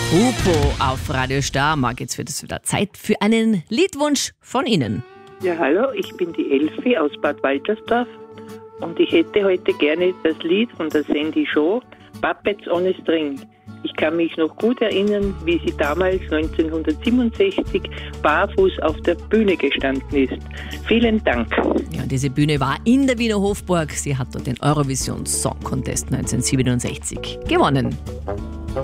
Hupo auf Radio Steiermark. Jetzt wird es wieder Zeit für einen Liedwunsch von Ihnen. Ja, hallo, ich bin die Elfi aus Bad Waltersdorf und ich hätte heute gerne das Lied von der Sandy Shaw, Puppets on a String. Ich kann mich noch gut erinnern, wie sie damals 1967 barfuß auf der Bühne gestanden ist. Vielen Dank. Ja, diese Bühne war in der Wiener Hofburg. Sie hat dort den Eurovision Song Contest 1967 gewonnen.